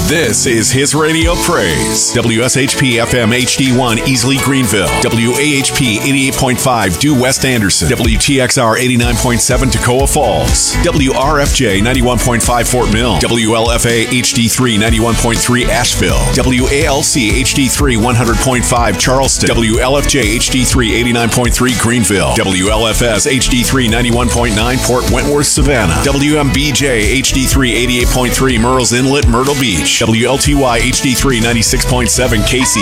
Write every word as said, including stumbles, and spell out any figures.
This is his radio praise. W S H P F M H D one Easley Greenville. W A H P eighty-eight point five Due West Anderson. W T X R eighty-nine point seven Toccoa Falls. W R F J ninety-one point five Fort Mill. W L F A H D three ninety-one point three Asheville. W A L C H D three one hundred point five Charleston. W L F J H D three eighty-nine point three Greenville. W L F S H D three ninety-one point nine Port Wentworth Savannah. W M B J H D three eighty-eight point three Murrells Inlet Myrtle Beach. W L T Y H D three ninety-six point seven Casey